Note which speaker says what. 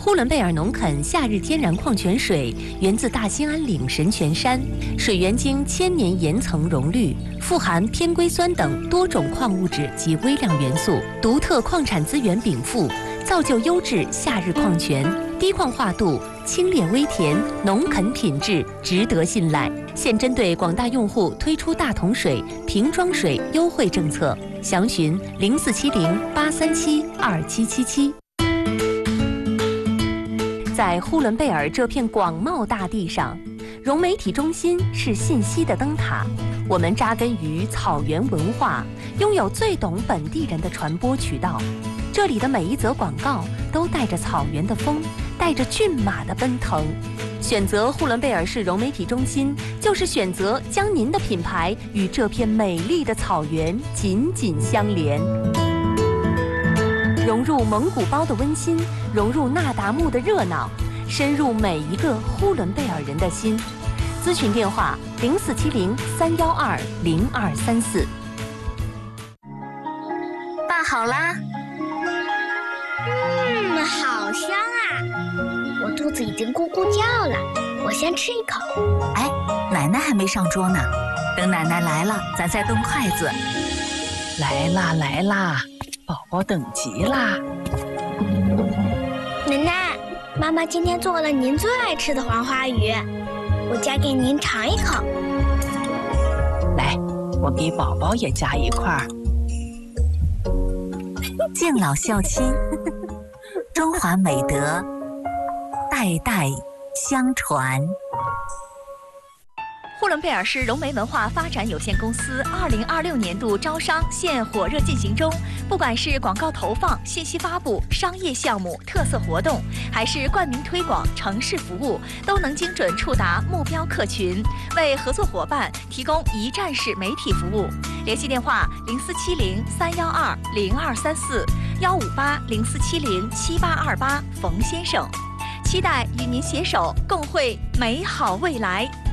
Speaker 1: 呼伦贝尔农垦夏日天然矿泉水源自大兴安岭神泉山，水源经1000年岩层溶滤，富含偏硅酸等多种矿物质及微量元素，独特矿产资源禀赋，造就优质夏日矿泉，低矿化度，清冽微甜，农垦品质，值得信赖。现针对广大用户推出大桶水、瓶装水优惠政策，详询0470-837-2777。在呼伦贝尔这片广袤大地上，融媒体中心是信息的灯塔。我们扎根于草原文化，拥有最懂本地人的传播渠道。这里的每一则广告都带着草原的风，带着骏马的奔腾。选择呼伦贝尔市融媒体中心，就是选择将您的品牌与这片美丽的草原紧紧相连。融入蒙古包的温馨，融入那达慕的热闹，深入每一个呼伦贝尔人的心。咨询电话0470-312-0234。
Speaker 2: 拌好啦。
Speaker 3: 好香啊！我肚子已经咕咕叫了，我先吃一口。
Speaker 2: 哎，奶奶还没上桌呢，等奶奶来了，咱再动筷子。
Speaker 4: 来啦来啦，宝宝等急啦！
Speaker 3: 奶奶，妈妈今天做了您最爱吃的黄花鱼，我夹给您尝一口。
Speaker 4: 来，我给宝宝也夹一块。
Speaker 2: 敬老孝亲，中华美德，代代相传。
Speaker 5: 呼伦贝尔市融媒文化发展有限公司2026年度招商现火热进行中，不管是广告投放、信息发布、商业项目、特色活动，还是冠名推广、城市服务，都能精准触达目标客群，为合作伙伴提供一站式媒体服务。联系电话0470-312-0234，158-0470-7828，冯先生。期待与您携手共绘美好未来。